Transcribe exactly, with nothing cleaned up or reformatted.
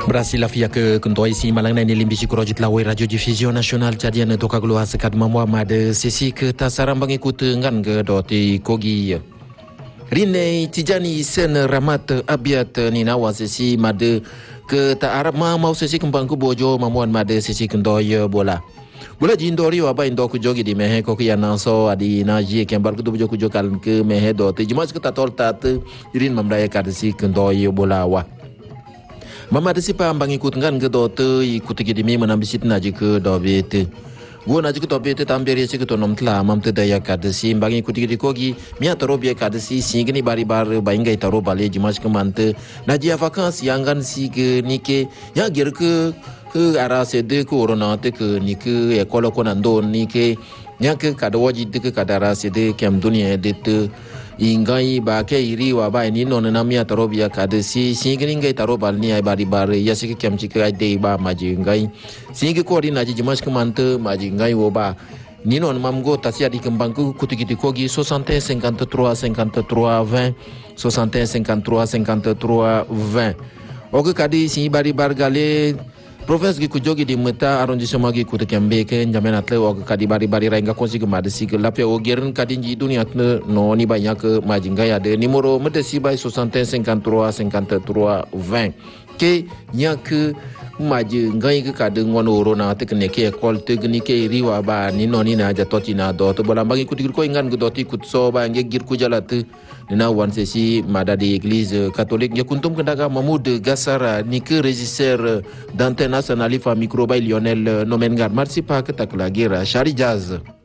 Berhasil lafia ke kentoi si malang na nilimbi si kurojit lawai radio division nasional jadian toka gluha sekat Muhammad sesi ke tasaram mengikut ngan ke doti kogi Rine Tijani Sen Ramat Abiat ni nawa sesi made ke ta Arab ma mau sesi kembang ku bojo mamuan made sesi kentoi bola Bola jindori wa ba indo ku jogi di mehe ko ki ananso adi naji kembar ku bojo ku jokal ke mehe doti jumas ke tatol tat irin mamdaya kadisi kentoi bola wa Mama ada siapa ambang ikut kan ke dote ikut ke demi menambisit naji ke dobete. Gua naji ke dobete tampil resi ke tonom telah mam te daya kadesi ambang ikut ke dikogi mia taro biya kadesi singni bari bar baingai taro bale jimas ke mante naji avakas yang kan si ke nike ya ger ke ke arah sede ke orona te ke nike ekolo konandon nike ya ke kada wajib ke kada arah sede kem dunia de te ingai ba ke iri wa ba ni non na mia tarobia kadesi singri ngai tarobal ni ai bari bare ya sike kem chike ai dei ba maji ngai singi ko ri naji jimas ke mante maji ngai wo ba ni non mamgo tasia di kembang ku kutikiti kogi soixante cinquante-trois cinquante-trois vingt soixante cinquante-trois cinquante-trois vingt oke kadi singi bari bar gale Province gi kujogi di meta arrondissement gi kutu kembe ke njamen atle o kadi bari bari rainga konsi ke madesi ke lapia o geren kadi ji dunia atne no ni banyak ke majinga ya de numero medesi bay soixante cinquante-trois cinquante-trois vingt ke nya ke maji ngai ke kade ngono rona te kene ke ekol te gni ke riwa ba ni no ni na ja totina do to bola magi kutir ko ingan gdoti kutso ba nge gir ku jalate nina wan sesi mada di église catholique ya kuntum kendaga Mahmoud Gassara ni ke régisseur d'antenne nationale fa micro bay Lionel Nomengar merci pa ke taklagira Shari Jazz